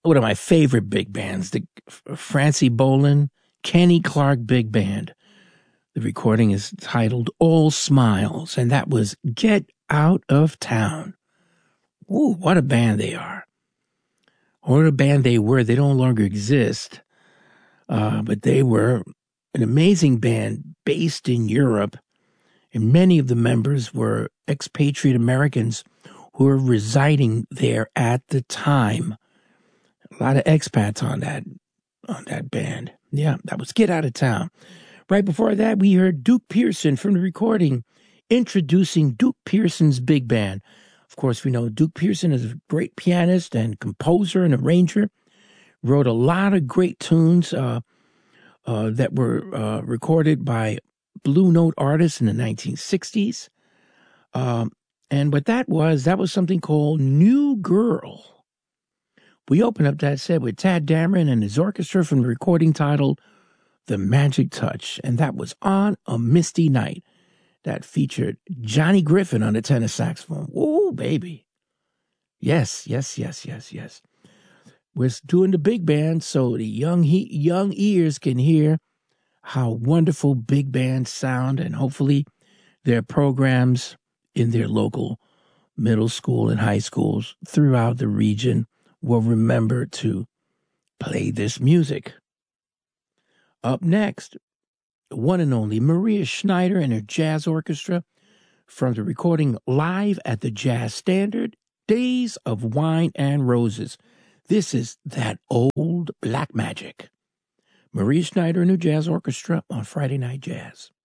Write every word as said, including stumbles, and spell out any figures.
one of my favorite big bands, the Francie Boland, Kenny Clark Big Band. The recording is titled All Smiles, and that was Get Out of Town. Ooh, what a band they are. What a band they were. They no longer exist, uh, but they were an amazing band based in Europe, and many of the members were expatriate Americans who were residing there at the time. A lot of expats on that on that band. Yeah, that was Get Out of Town. Right before that, we heard Duke Pearson from the recording, introducing Duke Pearson's Big Band. Of course, we know Duke Pearson is a great pianist and composer and arranger. Wrote a lot of great tunes uh, uh, that were uh, recorded by Blue Note artists in the nineteen sixties. Um, and what that was, that was something called New Girl. We opened up that set with Tad Dameron and his orchestra from the recording titled The Magic Touch, and that was On a Misty Night. That featured Johnny Griffin on the tenor saxophone. Oh, baby. Yes, yes, yes, yes, yes. We're doing the big band so the young he, young ears can hear how wonderful big bands sound, and hopefully their programs in their local middle school and high schools throughout the region will remember to play this music. Up next, the one and only Maria Schneider and her jazz orchestra from the recording Live at the Jazz Standard, Days of Wine and Roses. This is That Old Black Magic. Maria Schneider and her jazz orchestra on Friday Night Jazz.